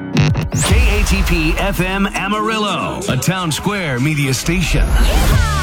KATP FM Amarillo, a Town Square media station.